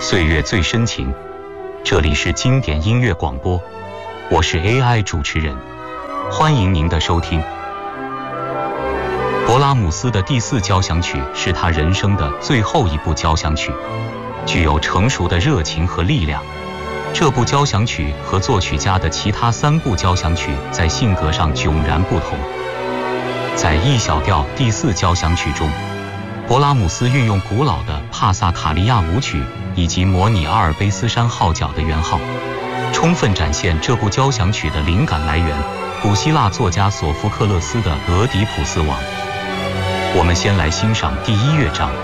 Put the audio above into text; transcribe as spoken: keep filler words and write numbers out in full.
岁月最深情，这里是经典音乐广播，我是 A I 主持人，欢迎您的收听。勃拉姆斯的第四交响曲是他人生的最后一部交响曲，具有成熟的热情和力量。这部交响曲和作曲家的其他三部交响曲在性格上迥然不同。在 E 小调第四交响曲中，勃拉姆斯运用古老的帕萨卡利亚舞曲以及模拟阿尔卑斯山号角的圆号，充分展现这部交响曲的灵感来源——古希腊作家索福克勒斯的《俄狄浦斯王》。我们先来欣赏第一乐章。